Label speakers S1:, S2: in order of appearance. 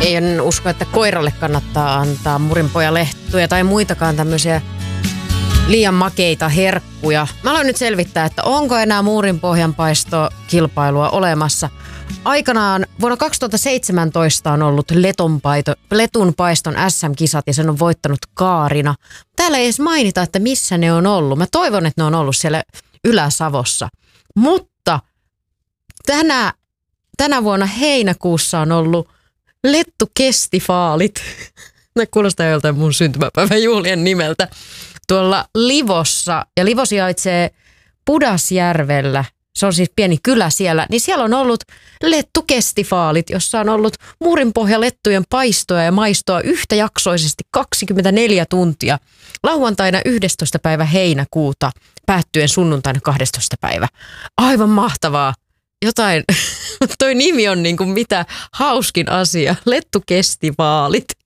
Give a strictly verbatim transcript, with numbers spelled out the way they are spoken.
S1: En usko, että koiralle kannattaa antaa murinpojalehtuja tai muitakaan tämmöisiä liian makeita herkkuja. Mä aloin nyt selvittää, että onko enää muurinpohjanpaistokilpailua olemassa. Aikanaan vuonna kaksituhattaseitsemäntoista on ollut letonpaito, letunpaiston äs äm-kisat ja sen on voittanut Kaarina. Täällä ei edes mainita, että missä ne on ollut. Mä toivon, että ne on ollut siellä Ylä-Savossa. Mutta tänä, tänä vuonna heinäkuussa on ollut lettukestifaalit. Ne kuulostaa joltain mun syntymäpäivän juhlien nimeltä. Tuolla Livossa, ja Livo sijaitsee Pudasjärvellä, se on siis pieni kylä siellä, niin siellä on ollut lettukestifaalit, jossa on ollut muurinpohjalettujen paistoa ja maistoa yhtäjaksoisesti kaksikymmentäneljä tuntia. Lauantaina yhdestoista päivä heinäkuuta, päättyen sunnuntaina kahdestoista päivä. Aivan mahtavaa. Jotain, toi nimi on niin kuin mitä hauskin asia, lettukestivaalit.